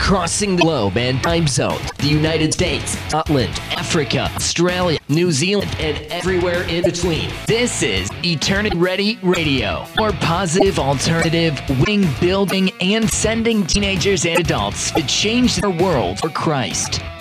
crossing the globe and time zones, the United States, Scotland, Africa, Australia, New Zealand, and everywhere in between. This is Eternity Ready Radio, more positive alternative, wing building, and sending teenagers and adults to change their world for Christ.